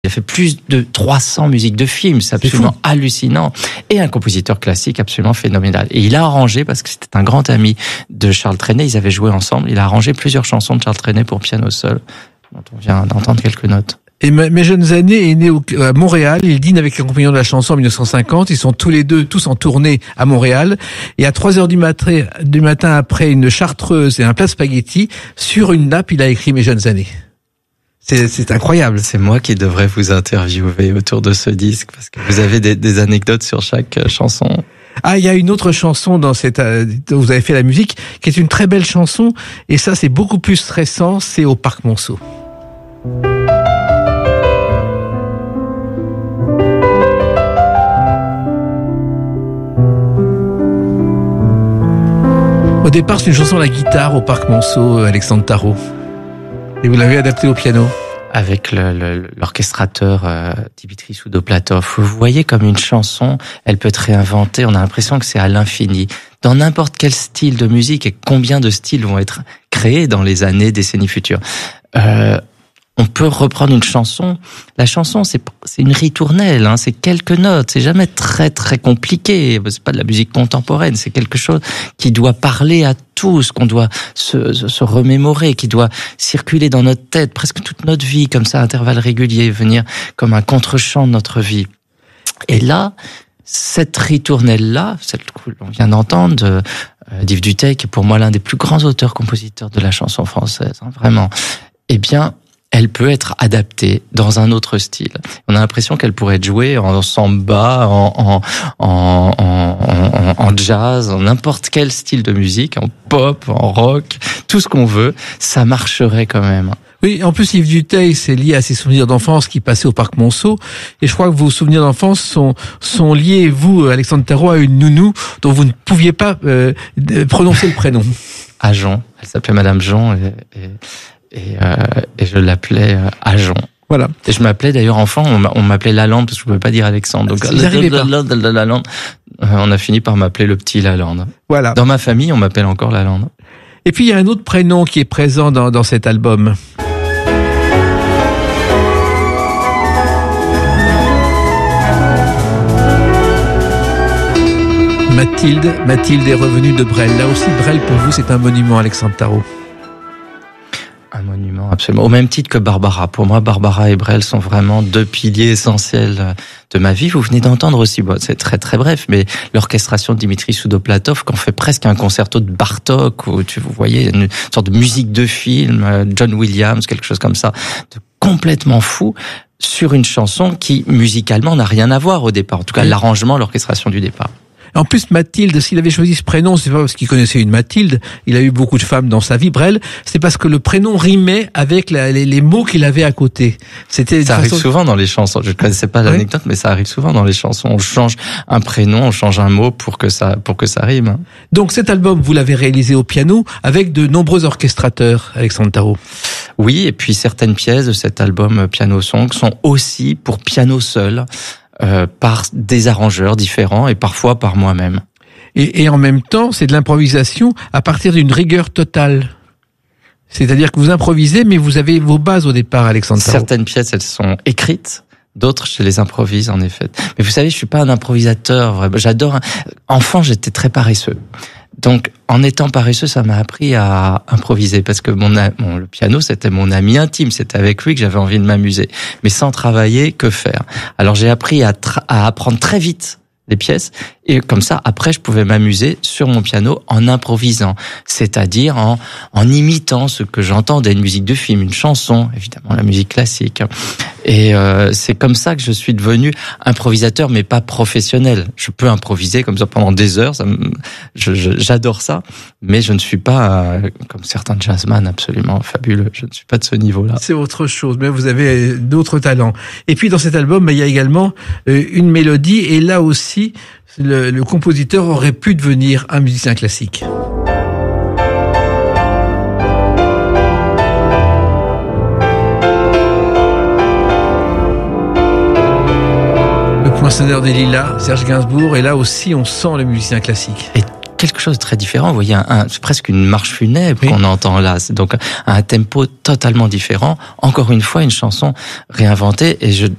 Il a fait plus de 300 musiques de films, c'est absolument hallucinant. Et un compositeur classique absolument phénoménal. Et il a arrangé, parce que c'était un grand ami de Charles Trenet, ils avaient joué ensemble, il a arrangé plusieurs chansons de Charles Trenet pour piano seul, dont on vient d'entendre quelques notes. Et Mes jeunes années est né à Montréal. Il dîne avec les compagnons de la chanson en 1950. Ils sont tous les deux, tous en tournée à Montréal. Et à 3h du matin, après une chartreuse et un plat de spaghettis, sur une nappe, il a écrit Mes jeunes années. C'est incroyable. C'est moi qui devrais vous interviewer autour de ce disque, parce que vous avez des anecdotes sur chaque chanson. Ah, il y a une autre chanson dont vous avez fait la musique, qui est une très belle chanson. Et ça, c'est beaucoup plus stressant. C'est au Parc Monceau. Au départ, c'est une chanson à la guitare au Parc Monceau, Alexandre Tarot. Et vous l'avez adaptée au piano. Avec l'orchestrateur Dimitri Soudoplatov. Vous voyez comme une chanson, elle peut être réinventée. On a l'impression que c'est à l'infini. Dans n'importe quel style de musique, et combien de styles vont être créés dans les années, décennies futures. On peut reprendre une chanson. La chanson, c'est une ritournelle, hein, c'est quelques notes. C'est jamais très très compliqué. C'est pas de la musique contemporaine. C'est quelque chose qui doit parler à tous, qu'on doit se remémorer, qui doit circuler dans notre tête presque toute notre vie, comme ça, à intervalles réguliers, venir comme un contre-champ de notre vie. Et là, cette ritournelle-là, celle que l'on vient d'entendre, d'Yves Duteil, qui est pour moi l'un des plus grands auteurs-compositeurs de la chanson française, hein, vraiment. Eh bien, elle peut être adaptée dans un autre style. On a l'impression qu'elle pourrait être jouée en samba, en jazz, en n'importe quel style de musique, en pop, en rock, tout ce qu'on veut, ça marcherait quand même. Oui, en plus, Yves Duteil, c'est lié à ses souvenirs d'enfance qui passaient au Parc Monceau. Et je crois que vos souvenirs d'enfance sont liés, vous, Alexandre Tarot, à une nounou dont vous ne pouviez pas prononcer le prénom. Ajon. Elle s'appelait Madame Jon et je l'appelais Ajon. Voilà. Et je m'appelais d'ailleurs enfant, on m'appelait Lalande parce que je pouvais pas dire Alexandre. Donc Lalande, on a fini par m'appeler le petit Lalande. Voilà. Dans ma famille, on m'appelle encore Lalande. Et puis il y a un autre prénom qui est présent dans cet album. Mathilde est revenue de Brel. Là aussi, Brel pour vous, c'est un monument, Alexandre Tarot. Un monument, absolument. Au même titre que Barbara. Pour moi, Barbara et Brel sont vraiment deux piliers essentiels de ma vie. Vous venez d'entendre aussi, bon, c'est très très bref, mais l'orchestration de Dimitri Soudoplatov, qu'on fait presque un concerto de Bartók, où vous voyez une sorte de musique de film, John Williams, quelque chose comme ça, de complètement fou, sur une chanson qui, musicalement, n'a rien à voir au départ. En tout cas, l'arrangement, l'orchestration du départ. En plus, Mathilde, s'il avait choisi ce prénom, c'est pas parce qu'il connaissait une Mathilde, il a eu beaucoup de femmes dans sa vie, Brel, c'est parce que le prénom rimait avec les mots qu'il avait à côté. Ça arrive souvent dans les chansons, je ne connaissais pas l'anecdote, mais ça arrive souvent dans les chansons. On change un prénom, on change un mot pour que ça rime. Donc cet album, vous l'avez réalisé au piano avec de nombreux orchestrateurs, Alexandre Tarot. Oui, et puis certaines pièces de cet album Piano Song sont aussi pour piano seul, par des arrangeurs différents et parfois par moi-même. Et en même temps, c'est de l'improvisation à partir d'une rigueur totale. C'est-à-dire que vous improvisez, mais vous avez vos bases au départ, Alexandre Tarot. Certaines pièces, elles sont écrites, d'autres, je les improvise, en effet. Mais vous savez, je suis pas un improvisateur. J'adore. Enfant, j'étais très paresseux. Donc, en étant paresseux, ça m'a appris à improviser parce que le piano, c'était mon ami intime. C'était avec lui que j'avais envie de m'amuser. Mais sans travailler, que faire? Alors, j'ai appris à apprendre très vite les pièces et comme ça, après, je pouvais m'amuser sur mon piano en improvisant. C'est-à-dire en imitant ce que j'entendais, une musique de film, une chanson, évidemment, la musique classique. Et c'est comme ça que je suis devenu improvisateur, mais pas professionnel. Je peux improviser comme ça pendant des heures, j'adore ça, mais je ne suis pas comme certains jazzman absolument fabuleux. Je ne suis pas de ce niveau-là. C'est autre chose, mais vous avez d'autres talents. Et puis dans cet album, il y a également une mélodie, et là aussi, le compositeur aurait pu devenir un musicien classique. Poinçonneur des lilas, Serge Gainsbourg, et là aussi on sent le musicien classique. Et quelque chose de très différent. Vous voyez, c'est presque une marche funèbre qu'on entend là. C'est donc un tempo totalement différent. Encore une fois, une chanson réinventée. Et